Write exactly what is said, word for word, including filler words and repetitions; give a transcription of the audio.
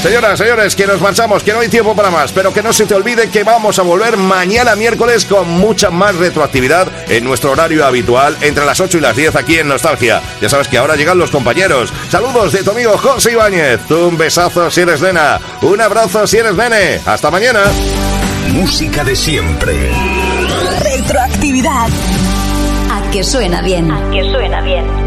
Señoras, señores, que nos marchamos, que no hay tiempo para más, pero que no se te olvide que vamos a volver mañana miércoles con mucha más retroactividad en nuestro horario habitual entre las ocho y las diez aquí en Nostalgia. Ya sabes que ahora llegan los compañeros. Saludos de tu amigo José Ibáñez. Un besazo si eres nena. Un abrazo si eres nene. Hasta mañana. Música de siempre. Retroactividad. A que suena bien. A que suena bien.